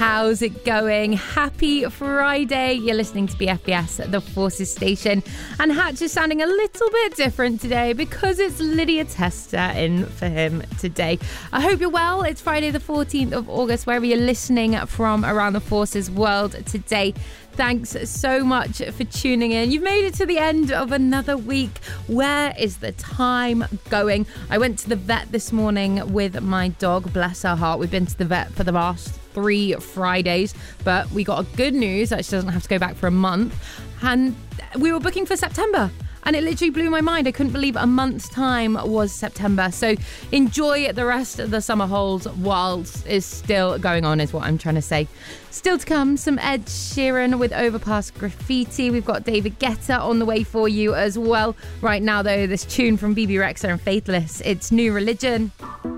How's it going? Happy Friday. You're listening to BFBS, the Forces station. And Hatch is sounding a little bit different today because it's Lydia Tester in for him today. I hope you're well. It's Friday the 14th of August, wherever you're listening from around the Forces world today. Thanks so much for tuning in. You've made it to the end of another week. Where is the time going? I went to the vet this morning with my dog, bless her heart. We've been to the vet for the last 3 Fridays, but we got good news that she doesn't have to go back for a month. And we were booking for September. And it literally blew my mind. I couldn't believe a month's time was September. So enjoy the rest of the summer holds whilst it's still going on, is what I'm trying to say. Still to come, some Ed Sheeran with Overpass Graffiti. We've got David Guetta on the way for you as well. Right now, though, this tune from BB Rexha and Faithless. It's New Religion.